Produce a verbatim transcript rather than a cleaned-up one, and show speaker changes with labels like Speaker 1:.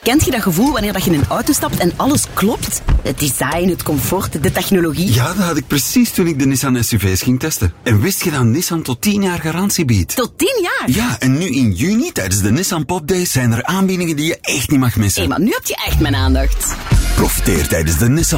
Speaker 1: Kent je dat gevoel wanneer dat je in een auto stapt en alles klopt? Het design, het comfort, de technologie.
Speaker 2: Ja, dat had ik precies toen ik de Nissan S U V's ging testen. En wist je dat Nissan tot tien jaar garantie biedt?
Speaker 1: Tot tien jaar?
Speaker 2: Ja, en nu in juni tijdens de Nissan Pop Days zijn er aanbiedingen die je echt niet mag missen.
Speaker 1: Hé, maar nu heb je echt mijn aandacht.
Speaker 2: Profiteer tijdens de Nissan